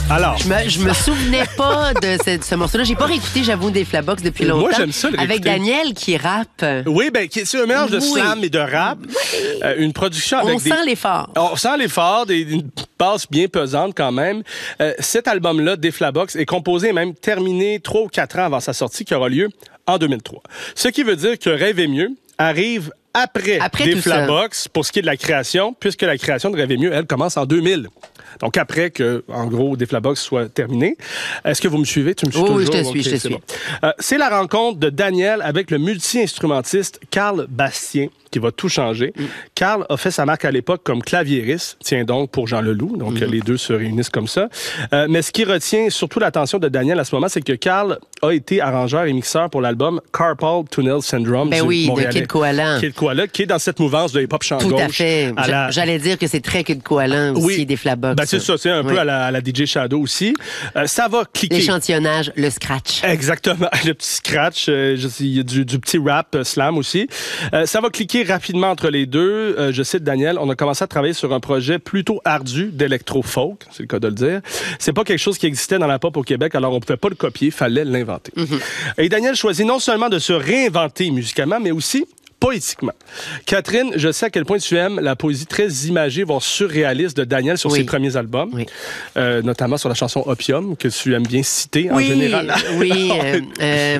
Alors. Je me souvenais pas de ce morceau-là. J'ai pas réécouté, j'avoue, des Flabox depuis longtemps. Moi, j'aime ça, le avec réécouter. Daniel qui rappe. Oui, c'est un mélange de slam et de rap. Une production avec On sent l'effort. On sent l'effort, une basse bien pesante quand même. Cet album-là, des Flabox, est composé et même terminé 3 ou 4 ans avant sa sortie, qui aura lieu en 2003. Ce qui veut dire que Rêver mieux arrive après des Flabox pour ce qui est de la création, puisque la création de Rêver mieux, elle, commence en 2000. Donc, après que, en gros, des Flabox soit terminé. Est-ce que vous me suivez? Tu me suis toujours? Oui, je te suis, je te suis. Bon. C'est la rencontre de Daniel avec le multi-instrumentiste Carl Bastien qui va tout changer. Carl a fait sa marque à l'époque comme claviériste, tiens donc pour Jean Leloup, donc les deux se réunissent comme ça. Mais ce qui retient surtout l'attention de Daniel à ce moment, c'est que Carl a été arrangeur et mixeur pour l'album Carpal Tunnel Syndrome du Montréalais. De Kid Koala. Kid Koala, qui est dans cette mouvance de hip-hop chant gauche. Tout à fait. J'allais dire que c'est très Kid Koala aussi, des Flabox. Ben c'est ça, c'est un peu à la DJ Shadow aussi. Ça va cliquer. L'échantillonnage, le scratch. Exactement, le petit scratch. Il y a du petit rap slam aussi. Ça va cliquer rapidement entre les deux. Je cite Daniel, on a commencé à travailler sur un projet plutôt ardu d'électro-folk, c'est le cas de le dire. C'est pas quelque chose qui existait dans la pop au Québec, alors on pouvait pas le copier, fallait l'inventer. Et Daniel choisit non seulement de se réinventer musicalement, mais aussi poétiquement. Catherine, je sais à quel point tu aimes la poésie très imagée, voire surréaliste de Daniel sur ses premiers albums, notamment sur la chanson Opium, que tu aimes bien citer en général. Oui, et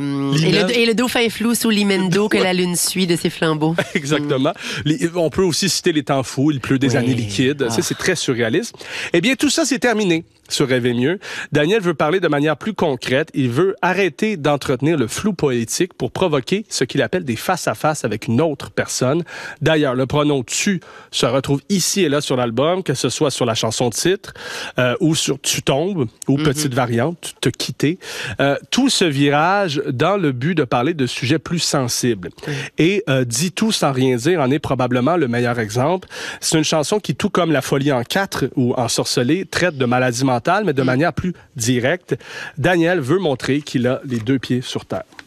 le dauphin flou sous l'imendo que la lune suit de ses flambeaux. Exactement. On peut aussi citer Les temps fous, Il pleut des années liquides. C'est très surréaliste. Eh bien, tout ça, c'est terminé sur Rêver mieux. Daniel veut parler de manière plus concrète. Il veut arrêter d'entretenir le flou poétique pour provoquer ce qu'il appelle des face-à-face avec une autre personne. D'ailleurs, le pronom « tu » se retrouve ici et là sur l'album, que ce soit sur la chanson titre ou sur « tu tombes » ou petite variante, « te quitter ». Tout ce virage dans le but de parler de sujets plus sensibles. Et Dis tout sans rien dire en est probablement le meilleur exemple. C'est une chanson qui, tout comme La folie en 4 ou Ensorcelé, traite de maladie mentale, mais de manière plus directe. Daniel veut montrer qu'il a les deux pieds sur terre.